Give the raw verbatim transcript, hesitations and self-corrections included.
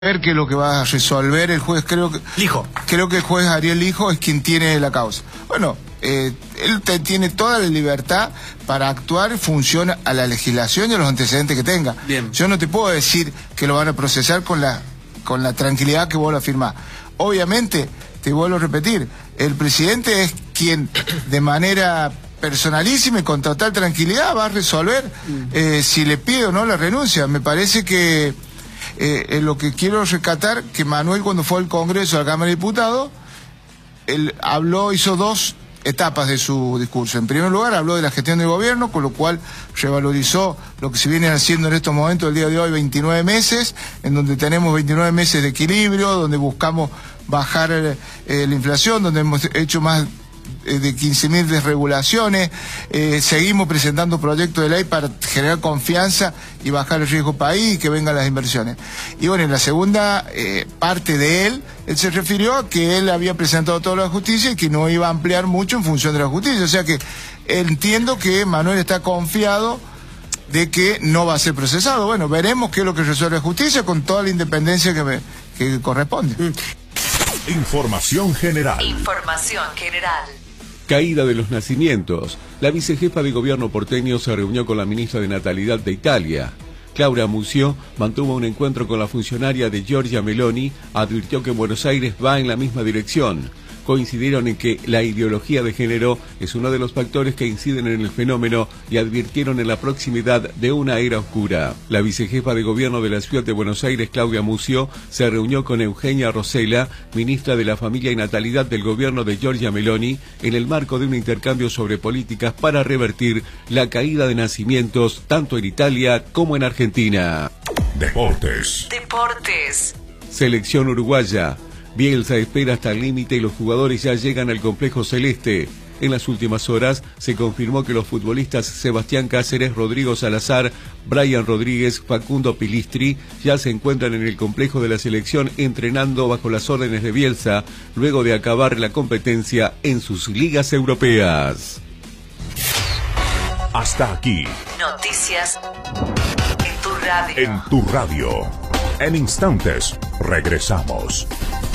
ver qué es lo que va a resolver el juez. Creo que Lijo. creo que el juez Ariel Lijo es quien tiene la causa. Bueno, eh, él te, tiene toda la libertad para actuar en función a la legislación y a los antecedentes que tenga. Bien. Yo no te puedo decir que lo van a procesar con la con la tranquilidad que vos lo afirmás. Obviamente, te vuelvo a repetir, el presidente es quien de manera personalísima y con total tranquilidad va a resolver mm. eh, si le pide o no la renuncia. Me parece que Eh, eh, lo que quiero rescatar, que Manuel, cuando fue al Congreso, a la Cámara de Diputados, él habló, hizo dos etapas de su discurso. En primer lugar, habló de la gestión del gobierno, con lo cual revalorizó lo que se viene haciendo en estos momentos, el día de hoy, veintinueve meses, en donde tenemos veintinueve meses de equilibrio, donde buscamos bajar eh, la inflación, donde hemos hecho más de quince mil desregulaciones, eh, seguimos presentando proyectos de ley para generar confianza y bajar el riesgo país y que vengan las inversiones. Y bueno, en la segunda eh, parte de él, él se refirió a que él había presentado toda la justicia y que no iba a ampliar mucho en función de la justicia. O sea que entiendo que Manuel está confiado de que no va a ser procesado. Bueno, veremos qué es lo que resuelve la justicia con toda la independencia que, me, que corresponde. Información general. Información general. Caída de los nacimientos. La vicejefa de gobierno porteño se reunió con la ministra de Natalidad de Italia. Claudia Musio mantuvo un encuentro con la funcionaria de Giorgia Meloni, advirtió que Buenos Aires va en la misma dirección. Coincidieron en que la ideología de género es uno de los factores que inciden en el fenómeno y advirtieron en la proximidad de una era oscura. La vicejefa de gobierno de la ciudad de Buenos Aires, Claudia Musio, se reunió con Eugenia Rosella, ministra de la Familia y Natalidad del gobierno de Giorgia Meloni, en el marco de un intercambio sobre políticas para revertir la caída de nacimientos tanto en Italia como en Argentina. Deportes. Deportes. Selección uruguaya. Bielsa espera hasta el límite y los jugadores ya llegan al complejo celeste. En las últimas horas se confirmó que los futbolistas Sebastián Cáceres, Rodrigo Salazar, Brian Rodríguez, Facundo Pilistri ya se encuentran en el complejo de la selección entrenando bajo las órdenes de Bielsa luego de acabar la competencia en sus ligas europeas. Hasta aquí. Noticias en tu radio. En tu radio. En instantes regresamos.